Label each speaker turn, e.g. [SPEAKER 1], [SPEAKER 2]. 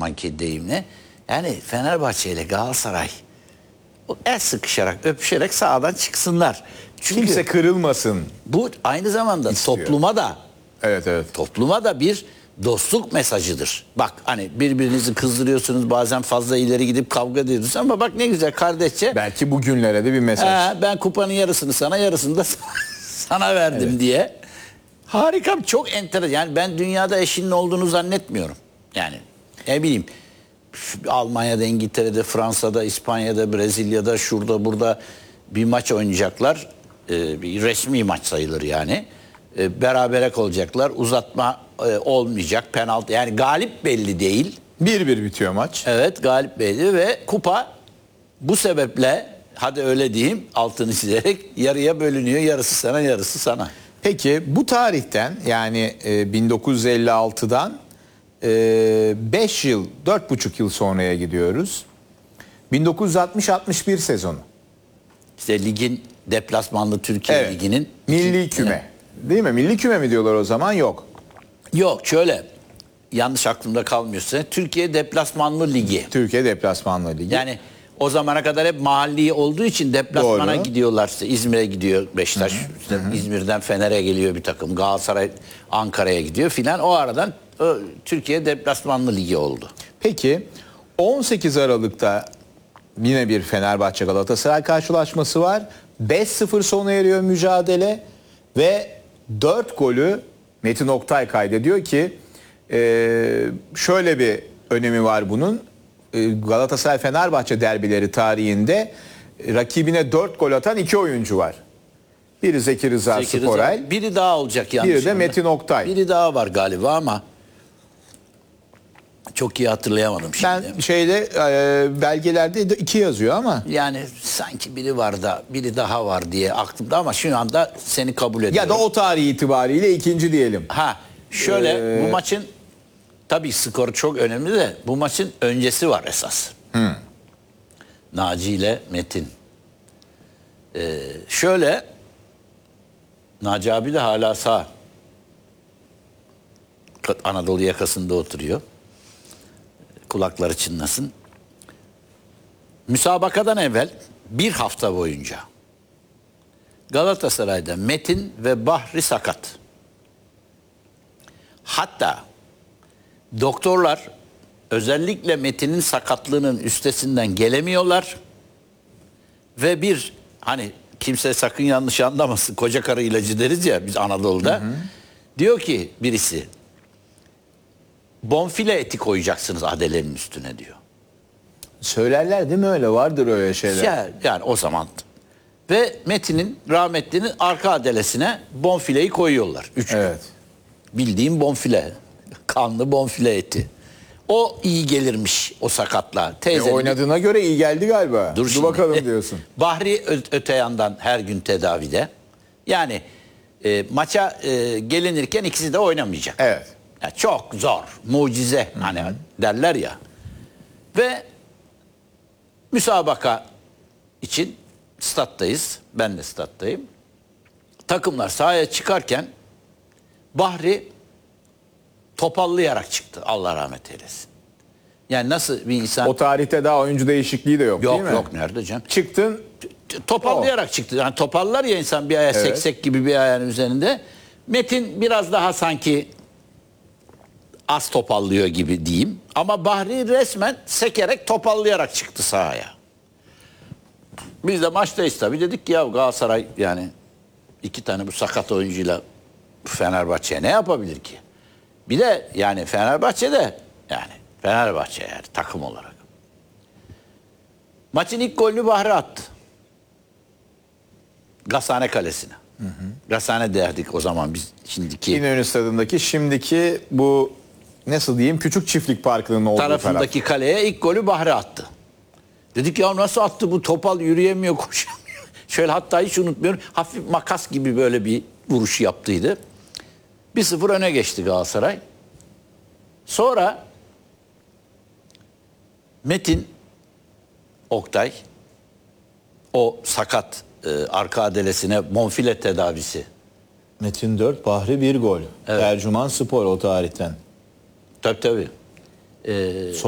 [SPEAKER 1] zamanki deyimle. Yani Fenerbahçe ile Galatasaray el sıkışarak, öpüşerek sahadan çıksınlar. Çünkü
[SPEAKER 2] Kimse kırılmasın.
[SPEAKER 1] bu aynı zamanda
[SPEAKER 2] İstiyor.
[SPEAKER 1] topluma da bir dostluk mesajıdır. Bak hani birbirinizi kızdırıyorsunuz, bazen fazla ileri gidip kavga ediyorsunuz ama bak ne güzel kardeşçe.
[SPEAKER 2] Belki bugünlere de bir mesaj.
[SPEAKER 1] Ben kupanın yarısını sana, yarısını da sana verdim diye. Harika, çok enteresan. Yani ben dünyada eşinin olduğunu zannetmiyorum. Yani ne bileyim, Almanya'da, İngiltere'de, Fransa'da, İspanya'da, Brezilya'da, şurada burada bir maç oynayacaklar. Bir resmi maç sayılır yani. Berabere kalacaklar. Uzatma olmayacak. Penaltı. Yani galip belli değil.
[SPEAKER 2] 1-1 bitiyor maç.
[SPEAKER 1] Evet, galip belli ve kupa bu sebeple, hadi öyle diyeyim, altını çizerek yarıya bölünüyor. Yarısı sana, yarısı sana.
[SPEAKER 2] Peki bu tarihten, yani 1956'dan 5 yıl, 4,5 yıl sonraya gidiyoruz. 1960-61 sezonu.
[SPEAKER 1] İşte ligin deplasmanlı, Türkiye Ligi'nin
[SPEAKER 2] milli küme. Değil mi? Milli küme mi diyorlar o zaman? Yok.
[SPEAKER 1] Yok, şöyle, yanlış aklımda kalmıyorsa Türkiye Deplasmanlı Ligi.
[SPEAKER 2] Türkiye Deplasmanlı Ligi.
[SPEAKER 1] Yani o zamana kadar hep mahalli olduğu için deplasmana gidiyorlar. İşte İzmir'e gidiyor Beşiktaş, işte İzmir'den Fener'e geliyor bir takım, Galatasaray Ankara'ya gidiyor filan. O aradan Türkiye Deplasmanlı Ligi oldu.
[SPEAKER 2] Peki 18 Aralık'ta yine bir Fenerbahçe Galatasaray karşılaşması var. 5-0 sona eriyor mücadele ve 4 golü Metin Oktay kaydediyor ki şöyle bir önemi var bunun. Galatasaray-Fenerbahçe derbileri tarihinde rakibine 4 gol atan 2 oyuncu var. Biri Zeki Rıza Sporel.
[SPEAKER 1] Biri daha olacak yanlış.
[SPEAKER 2] Biri de Metin Oktay.
[SPEAKER 1] Biri daha var galiba ama çok iyi hatırlayamadım şimdi.
[SPEAKER 2] Ben belgelerde 2 yazıyor ama.
[SPEAKER 1] Yani sanki biri var da biri daha var diye aklımda ama şu anda seni kabul ediyorum.
[SPEAKER 2] Ya da o tarih itibariyle ikinci diyelim.
[SPEAKER 1] Şöyle, bu maçın tabii skoru çok önemli de bu maçın öncesi var esas. Naci ile Metin. Şöyle, Naci abi de hala sağ. Anadolu yakasında oturuyor. Kulakları çınlasın. Müsabakadan evvel bir hafta boyunca Galatasaray'da Metin ve Bahri sakat. Hatta doktorlar özellikle Metin'in sakatlığının üstesinden gelemiyorlar ve bir, hani kimse sakın yanlış anlamasın, koca karı ilacı deriz ya biz Anadolu'da. Diyor ki birisi, bonfile eti koyacaksınız adelenin üstüne diyor.
[SPEAKER 2] Söylerler değil mi öyle? Vardır öyle şeyler.
[SPEAKER 1] Yani o zaman. Ve Metin'in, rahmetlinin arka adelesine bonfileyi koyuyorlar. 3 gün. Bildiğim bonfile. Kanlı bonfile eti. O iyi gelirmiş o sakatla.
[SPEAKER 2] Oynadığına göre iyi geldi galiba. Dur bakalım diyorsun.
[SPEAKER 1] Bahri öte yandan her gün tedavide. Yani maça gelinirken ikisi de oynamayacak.
[SPEAKER 2] Evet.
[SPEAKER 1] Yani çok zor, mucize hani derler ya. Ve müsabaka için stat'tayız. Ben de stat'tayım. Takımlar sahaya çıkarken Bahri topallayarak çıktı. Allah rahmet eylesin. Yani nasıl bir insan...
[SPEAKER 2] O tarihte daha oyuncu değişikliği de yok değil mi?
[SPEAKER 1] Yok, nerede canım?
[SPEAKER 2] Çıktın.
[SPEAKER 1] Topallayarak çıktı. Yani toparlar ya insan, bir ayağı seksek gibi bir ayağın üzerinde. Metin biraz daha sanki az topallıyor gibi diyeyim. Ama Bahri resmen sekerek, topallayarak çıktı sahaya. Biz de maçtayız tabii. Dedik ki ya Galatasaray yani 2 tane bu sakat oyuncuyla Fenerbahçe'ye ne yapabilir ki? Bir de yani Fenerbahçe yani takım olarak. Maçın ilk golünü Bahri attı. Gazhane Kalesi'ne. Gazhane derdik o zaman biz, şimdiki.
[SPEAKER 2] İnönü Stadı'ndaki, şimdiki bu nasıl diyeyim, küçük çiftlik parkının olduğu
[SPEAKER 1] tarafındaki kaleye ilk golü Bahri attı. Dedik ya nasıl attı bu, topal yürüyemiyor, koşamıyor. Şöyle, hatta hiç unutmuyorum, hafif makas gibi böyle bir vuruş yaptıydı. 1-0 öne geçti Galatasaray. Sonra Metin Oktay o sakat arka adelesine bonfile tedavisi.
[SPEAKER 2] Metin 4, Bahri 1 gol. Evet. Tercüman Spor o tarihten.
[SPEAKER 1] Tabii.